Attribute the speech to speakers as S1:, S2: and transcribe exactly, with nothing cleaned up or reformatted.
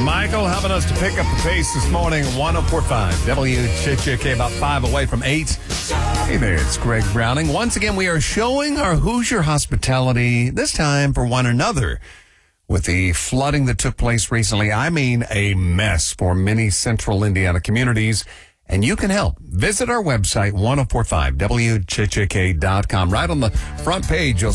S1: Michael helping us to pick up the pace this morning. one oh four point five W J J K, about five away from eight. Hey there, it's Greg Browning. Once again, we are showing our Hoosier hospitality, this time for one another. With the flooding that took place recently, I mean a mess for many central Indiana communities. And you can help. Visit our website, ten forty-five W J J K dot com. Right on the front page, you'll